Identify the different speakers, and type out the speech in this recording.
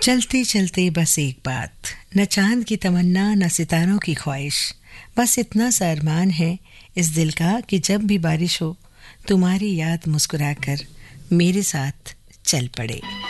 Speaker 1: चलते चलते बस एक बात, न चांद की तमन्ना न सितारों की ख्वाहिश, बस इतना सा अरमान है इस दिल का कि जब भी बारिश हो तुम्हारी याद मुस्कुराकर मेरे साथ चल पड़े।